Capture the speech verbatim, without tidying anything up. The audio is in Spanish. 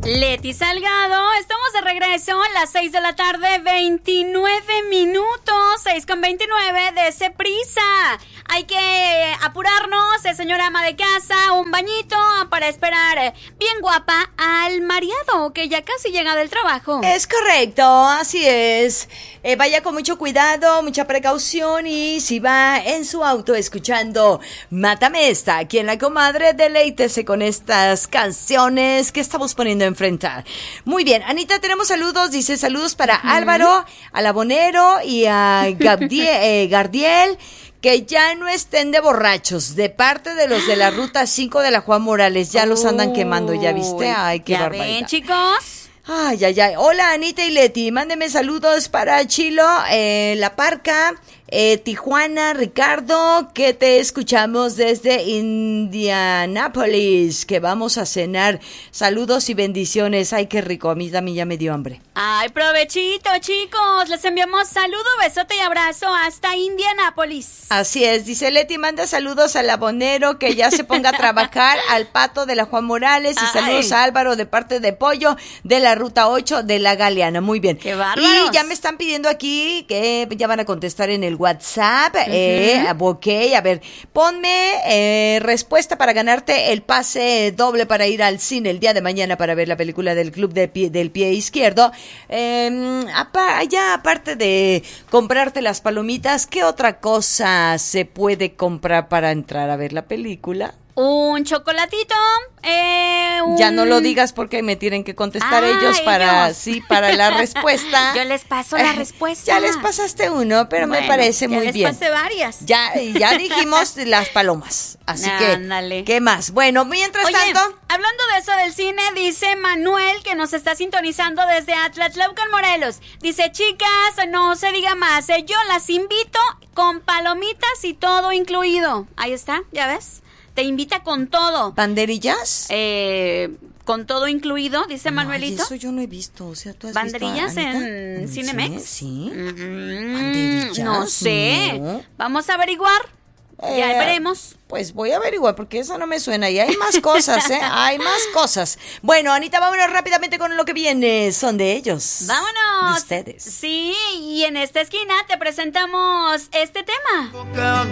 Leti Salgado, estamos de regreso a las seis de la tarde, veintinueve minutos, seis con veintinueve, dese prisa. Hay que apurarnos, eh, señora ama de casa, un bañito para esperar bien guapa al mareado que ya casi llega del trabajo. Es correcto, así es. Eh, vaya con mucho cuidado, mucha precaución y si va en su auto escuchando Mátame Esta, aquí en La Comadre, deleítese con estas canciones que estamos poniendo a enfrentar. Muy bien, Anita, tenemos saludos, dice saludos para uh-huh. Álvaro, al Abonero y a Gabdiel, eh, Gardiel. Que ya no estén de borrachos, de parte de los de la Ruta cinco de la Juan Morales. Ya oh, los andan quemando, ¿ya viste? Ay, qué ¿ya barbaridad. ven, chicos? Ay, ay, ay. Hola, Anita y Leti. Mándenme saludos para Chilo, eh, La Parca, eh, Tijuana, Ricardo, que te escuchamos desde Indianápolis, que vamos a cenar. Saludos y bendiciones. Ay, qué rico. A mí también ya me dio hambre. Ay, provechito, chicos. Les enviamos saludo, besote y abrazo hasta Indianápolis. Así es. Dice Leti, manda saludos al Abonero que ya se ponga a trabajar, al Pato de la Juan Morales y Ay. saludos a Álvaro de parte de Pollo de la Ruta ocho de la Galeana. Muy bien. Qué bárbaros. Y ya me están pidiendo aquí que ya van a contestar en el WhatsApp. Uh-huh. Eh, ok, a ver, ponme eh, respuesta para ganarte el pase doble para ir al cine el día de mañana para ver la película del Club de pie, del Pie Izquierdo. Eh, apa, ya aparte de comprarte las palomitas, ¿qué otra cosa se puede comprar para entrar a ver la película? Un chocolatito, eh, un... Ya no lo digas porque me tienen que contestar ah, ellos para ellos. sí para la respuesta. Yo les paso la respuesta. Ya les pasaste uno, pero bueno, me parece muy les bien. Ya les pasé varias. Ya, ya dijimos las palomas, así que Ándale. ¿Qué más? Bueno, mientras Oye, tanto, hablando de eso del cine, dice Manuel que nos está sintonizando desde Atlatlaucan, Morelos. Dice, chicas, no se diga más, eh, yo las invito con palomitas y todo incluido. Ahí está, ¿ya ves? Te invita con todo. ¿Banderillas? Eh, con todo incluido, dice no, Manuelito. Eso yo no he visto. O sea, ¿tú has ¿Banderillas visto, en ¿En Cinemex? Sí. Mm-hmm. ¿Banderillas? No sé. No. Vamos a averiguar. Eh, ya veremos. Pues voy a averiguar porque eso no me suena. Y hay más cosas, ¿eh? Hay más cosas. Bueno, Anita, vámonos rápidamente con lo que viene. Son de ellos. Vámonos. De ustedes. Sí, y en esta esquina te presentamos este tema.